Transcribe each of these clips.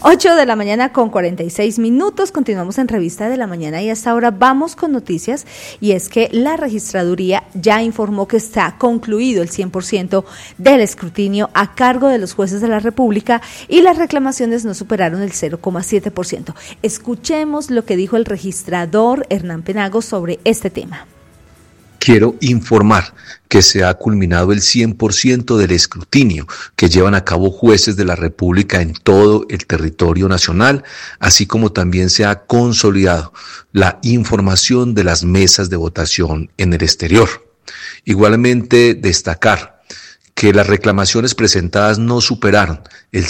8 de la mañana con 46 minutos, continuamos en Revista de la Mañana y hasta ahora vamos con noticias, y es que la registraduría ya informó que está concluido el 100% del escrutinio a cargo de los jueces de la República y las reclamaciones no superaron el 0,7%. Escuchemos lo que dijo el registrador Hernán Penagos sobre este tema. Quiero informar que se ha culminado el 100% del escrutinio que llevan a cabo jueces de la República en todo el territorio nacional, así como también se ha consolidado la información de las mesas de votación en el exterior. Igualmente, destacar que las reclamaciones presentadas no superaron el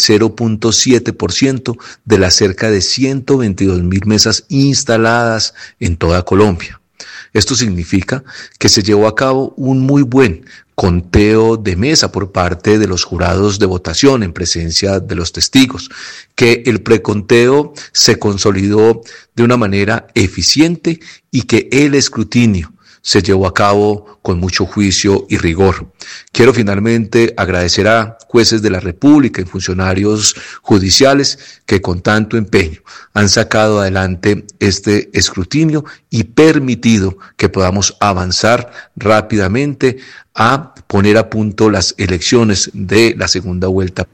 0,7% de las cerca de 122.000 mesas instaladas en toda Colombia. Esto significa que se llevó a cabo un muy buen conteo de mesa por parte de los jurados de votación en presencia de los testigos, que el preconteo se consolidó de una manera eficiente y que el escrutinio se llevó a cabo con mucho juicio y rigor. Quiero finalmente agradecer a jueces de la República y funcionarios judiciales que con tanto empeño han sacado adelante este escrutinio y permitido que podamos avanzar rápidamente a poner a punto las elecciones de la segunda vuelta.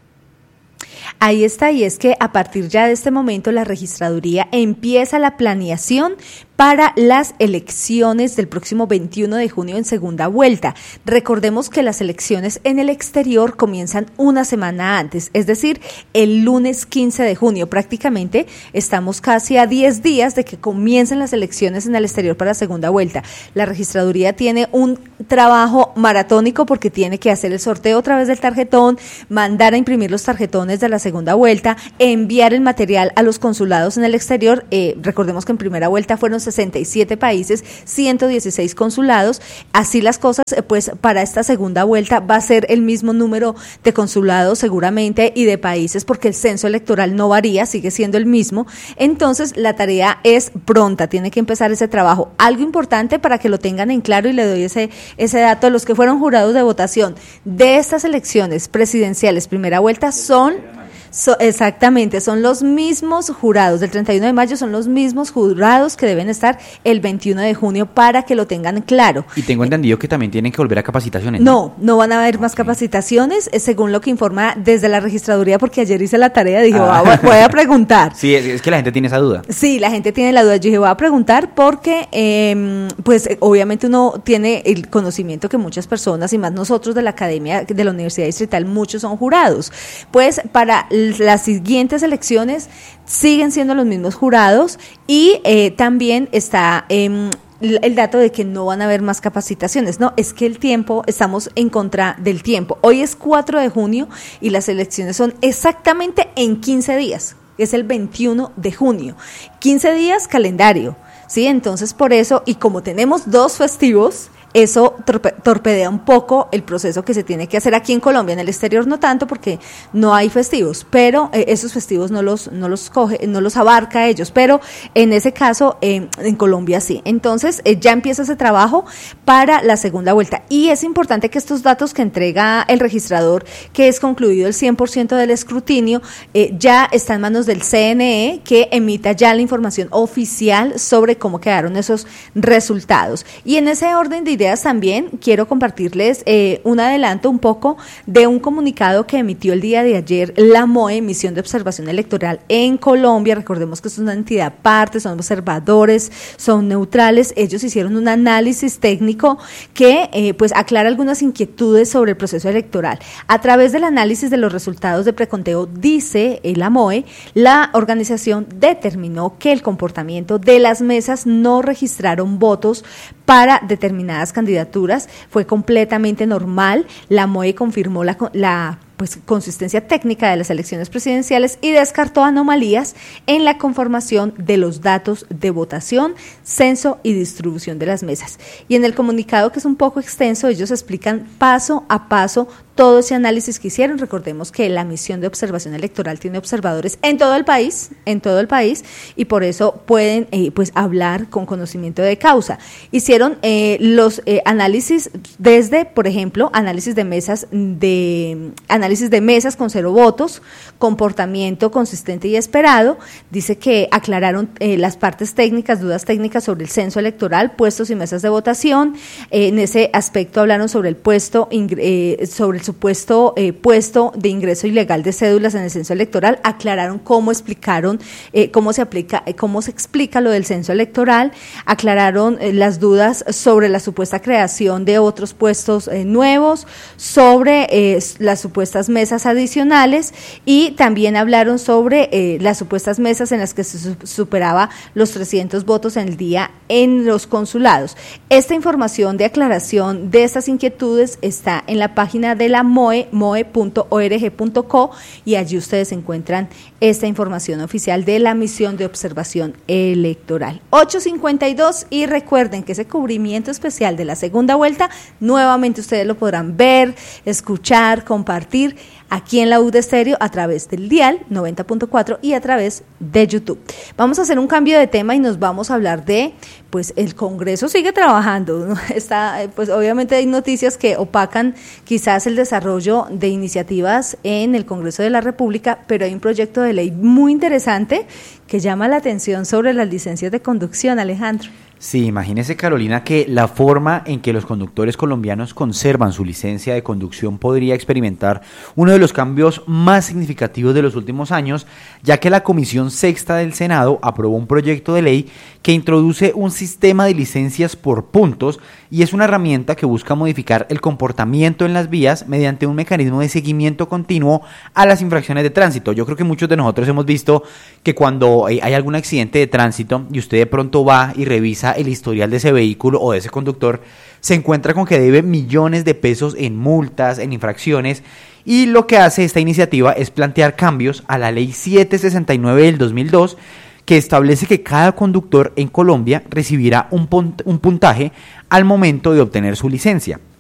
Ahí está, y es que a partir ya de este momento la registraduría empieza la planeación para las elecciones del próximo 21 de junio en segunda vuelta. Recordemos que las elecciones en el exterior comienzan una semana antes, es decir, el lunes 15 de junio. Prácticamente estamos casi a 10 días de que comiencen las elecciones en el exterior para la segunda vuelta. La registraduría tiene un trabajo maratónico porque tiene que hacer el sorteo a través del tarjetón, mandar a imprimir los tarjetones de la segunda vuelta, enviar el material a los consulados en el exterior. Recordemos que en primera vuelta fueron 67 países, 116 consulados. Así las cosas, pues para esta segunda vuelta va a ser el mismo número de consulados seguramente y de países, porque el censo electoral no varía, sigue siendo el mismo. Entonces la tarea es pronta, tiene que empezar ese trabajo. Algo importante para que lo tengan en claro, y le doy ese dato: los que fueron jurados de votación de estas elecciones presidenciales primera vuelta exactamente, son los mismos jurados del 31 de mayo, son los mismos jurados que deben estar el 21 de junio para que lo tengan claro. Y tengo entendido que también tienen que volver a capacitaciones. No van a haber más capacitaciones, según lo que informa desde la registraduría, porque ayer hice la tarea, dije, voy a preguntar. Sí, es que la gente tiene esa duda. Sí, la gente tiene la duda. Yo dije, voy a preguntar porque, pues, obviamente uno tiene el conocimiento que muchas personas, y más nosotros de la academia, de la Universidad Distrital, muchos son jurados. Pues, para las siguientes elecciones siguen siendo los mismos jurados, y también está el dato de que no van a haber más capacitaciones. No, es que el tiempo, estamos en contra del tiempo. Hoy es 4 de junio y las elecciones son exactamente en 15 días, es el 21 de junio. 15 días calendario, ¿sí? Entonces, por eso, y como tenemos 2 festivos, eso torpedea un poco el proceso que se tiene que hacer aquí en Colombia. En el exterior no tanto, porque no hay festivos, pero esos festivos no los abarca ellos, pero en ese caso en Colombia sí. Entonces ya empieza ese trabajo para la segunda vuelta, y es importante que estos datos que entrega el registrador, que es concluido el 100% del escrutinio, ya está en manos del CNE, que emita ya la información oficial sobre cómo quedaron esos resultados. Y en ese orden de ideas también quiero compartirles un adelanto un poco de un comunicado que emitió el día de ayer la MOE, Misión de Observación Electoral en Colombia. Recordemos que es una entidad aparte, son observadores, son neutrales. Ellos hicieron un análisis técnico que pues aclara algunas inquietudes sobre el proceso electoral. A través del análisis de los resultados de preconteo, dice la MOE, la organización determinó que el comportamiento de las mesas no registraron votos para determinadas candidaturas, fue completamente normal. La MOE confirmó la consistencia técnica de las elecciones presidenciales y descartó anomalías en la conformación de los datos de votación, censo y distribución de las mesas. Y en el comunicado, que es un poco extenso, ellos explican paso a paso todo ese análisis que hicieron. Recordemos que la misión de observación electoral tiene observadores en todo el país, y por eso pueden pues hablar con conocimiento de causa. Hicieron los análisis desde, por ejemplo, análisis de mesas con 0 votos, comportamiento consistente y esperado. Dice que aclararon las partes técnicas, dudas técnicas sobre el censo electoral, puestos y mesas de votación. En ese aspecto hablaron sobre sobre el supuesto puesto de ingreso ilegal de cédulas en el censo electoral. Aclararon cómo se explica lo del censo electoral. Aclararon las dudas sobre la supuesta creación de otros puestos nuevos, sobre las supuestas mesas adicionales, y también hablaron sobre las supuestas mesas en las que se superaba los 300 votos en el día en los consulados. Esta información de aclaración de estas inquietudes está en la página de la MOE, moe.org.co, y allí ustedes encuentran esta información oficial de la misión de observación electoral. 8:52, y recuerden que ese cubrimiento especial de la segunda vuelta, nuevamente ustedes lo podrán ver, escuchar, compartir aquí en la UD Estéreo a través del dial 90.4 y a través de YouTube. Vamos a hacer un cambio de tema y nos vamos a hablar de, pues el Congreso sigue trabajando, ¿no? Pues obviamente hay noticias que opacan quizás el desarrollo de iniciativas en el Congreso de la República, pero hay un proyecto de ley muy interesante que llama la atención sobre las licencias de conducción, Alejandro. Sí, imagínese, Carolina, que la forma en que los conductores colombianos conservan su licencia de conducción podría experimentar uno de los cambios más significativos de los últimos años, ya que la Comisión Sexta del Senado aprobó un proyecto de ley que introduce un sistema de licencias por puntos, y es una herramienta que busca modificar el comportamiento en las vías mediante un mecanismo de seguimiento continuo a las infracciones de tránsito. Yo creo que muchos de nosotros hemos visto que cuando hay algún accidente de tránsito y usted de pronto va y revisa el historial de ese vehículo o de ese conductor, se encuentra con que debe millones de pesos en multas, en infracciones, y lo que hace esta iniciativa es plantear cambios a la Ley 769 del 2002, que establece que cada conductor en Colombia recibirá un puntaje al momento de obtener su licencia.